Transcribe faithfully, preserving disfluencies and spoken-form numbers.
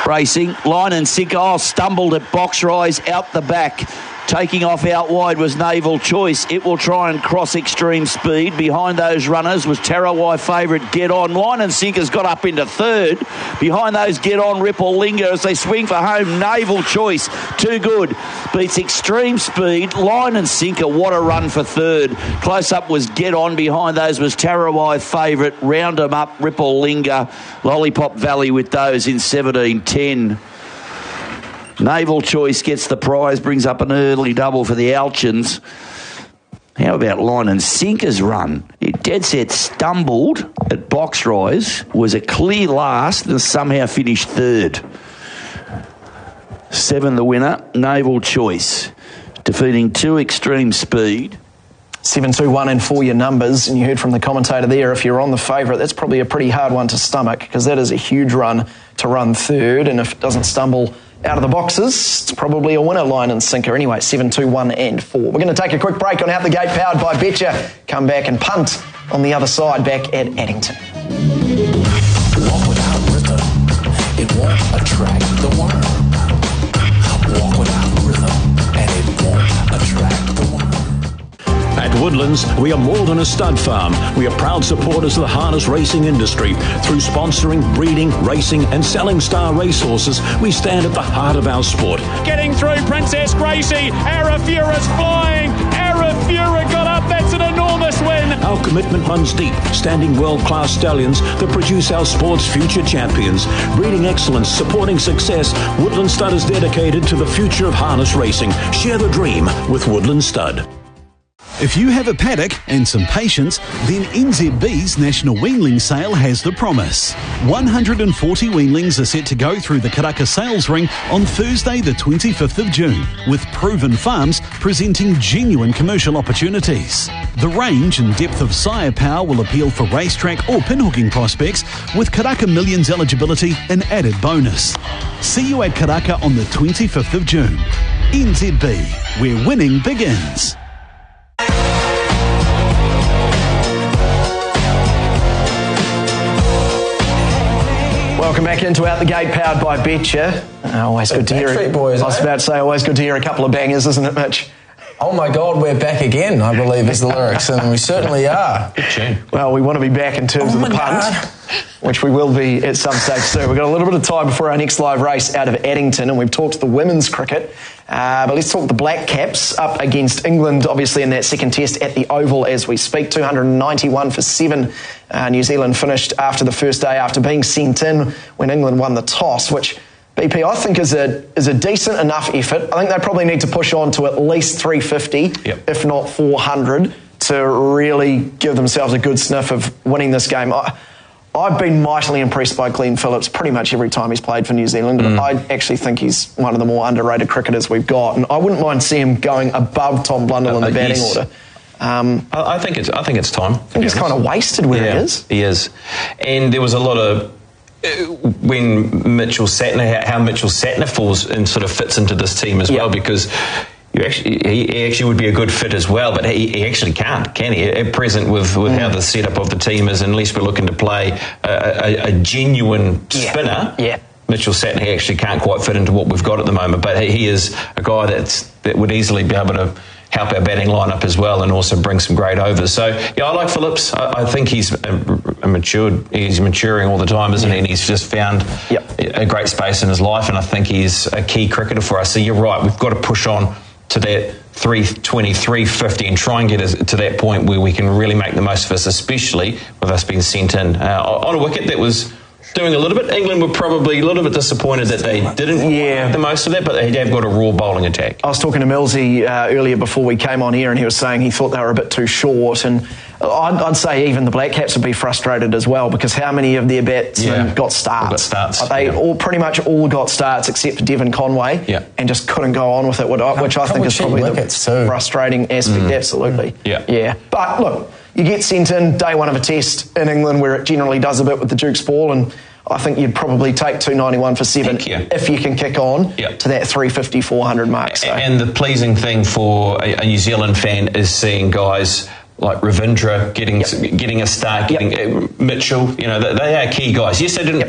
Racing. Line and Sinker. Oh, stumbled at box rise out the back. Taking off out wide was Naval Choice. It will try and cross Extreme Speed. Behind those runners was Tarawai favourite Get On. Line and Sinker's got up into third. Behind those Get On, Ripple Linger as they swing for home. Naval Choice, too good. Beats Extreme Speed. Line and Sinker, what a run for third. Close up was Get On. Behind those was Tarawai favourite. Round 'em up, Ripple Linger. Lollipop Valley with those in seventeen ten. Naval Choice gets the prize, brings up an early double for the Alchins. How about Line and Sinker's run? It dead set stumbled at box rise, was a clear last and somehow finished third. Seven the winner, Naval Choice, defeating two Extreme Speed. seven two one and four your numbers, and you heard from the commentator there, if you're on the favourite, that's probably a pretty hard one to stomach because that is a huge run to run third, and if it doesn't stumble out of the boxes, it's probably a winner, Line and Sinker. Anyway, seven two one and four. We're going to take a quick break on Out the Gate, powered by Betcha. Come back and punt on the other side back at Addington. Walk without rhythm, it won't attract the worm. Walk without rhythm, and it won't attract the worm. At Woodlands, we are more than a stud farm. We are proud supporters of the harness racing industry. Through sponsoring, breeding, racing and selling star racehorses, we stand at the heart of our sport. Getting through Princess Gracie, Arafura's flying, Arafura got up, that's an enormous win. Our commitment runs deep, standing world-class stallions that produce our sport's future champions. Breeding excellence, supporting success, Woodland Stud is dedicated to the future of harness racing. Share the dream with Woodland Stud. If you have a paddock and some patience, then N Z B's National Weanling Sale has the promise. one hundred forty weanlings are set to go through the Karaka Sales Ring on Thursday the twenty-fifth of June, with proven farms presenting genuine commercial opportunities. The range and depth of sire power will appeal for racetrack or pinhooking prospects, with Karaka Millions eligibility an added bonus. See you at Karaka on the twenty-fifth of June. N Z B, where winning begins. Welcome back into Out the Gate, powered by Betcha. Uh, always good to hear it. Boys, I was eh? about to say, always good to hear a couple of bangers, isn't it, Mitch? Oh my God, we're back again, I believe is the lyrics, and we certainly are. Good tune. Well, we want to be back in terms Oh of the my punt, God. which we will be at some stage soon. We've got a little bit of time before our next live race out of Addington, and we've talked the women's cricket. Uh, but let's talk the Black Caps up against England, obviously in that second test at the Oval as we speak. two hundred ninety-one for seven. Uh, New Zealand finished after the first day after being sent in when England won the toss, which B P I think is a is a decent enough effort. I think they probably need to push on to at least three fifty, yep. if not four hundred, to really give themselves a good sniff of winning this game. I, I've been mightily impressed by Glenn Phillips pretty much every time he's played for New Zealand. Mm. I actually think he's one of the more underrated cricketers we've got, and I wouldn't mind seeing him going above Tom Blundell in the uh, batting order. Um, I, I think it's I think it's time. I think he's kind of wasted where yeah, he is. He is, and there was a lot of uh, when Mitchell Satner, how, how Mitchell Satner falls and sort of fits into this team as yeah. well, because. You actually, he, he actually would be a good fit as well, but he, he actually can't, can he? At present, with, with mm. how the setup of the team is, unless we're looking to play a, a, a genuine yeah. spinner, yeah. Mitchell Satner he actually can't quite fit into what we've got at the moment. But he, he is a guy that's, that would easily be able to help our batting lineup as well, and also bring some great overs. So yeah, I like Phillips. I, I think he's a, a matured. He's maturing all the time, isn't yeah. he? And he's just found yep. a great space in his life, and I think he's a key cricketer for us. So you're right. We've got to push on to that three twenty, three fifty and try and get us to that point where we can really make the most of us, especially with us being sent in uh, on a wicket that was doing a little bit. England were probably a little bit disappointed that they didn't yeah. make the most of that, but they have got a raw bowling attack. I was talking to Millsy uh, earlier before we came on here, and he was saying he thought they were a bit too short, and I'd, I'd say even the Black Caps would be frustrated as well, because how many of their batsmen yeah. got starts? Got starts. Like they yeah. all pretty much all got starts except for Devon Conway, yeah. and just couldn't go on with it, which I, which I think is probably the too. frustrating aspect. Mm. Absolutely, yeah, yeah. But look, you get sent in day one of a test in England, where it generally does a bit with the Duke's ball, and I think you'd probably take two ninety-one for seven you. if you can kick on yep. to that three fifty, four hundred mark. So. And the pleasing thing for a, a New Zealand fan is seeing guys like Ravindra getting yep. getting a start, getting yep. Mitchell. You know, they, they are key guys. Yes, they didn't. Yep.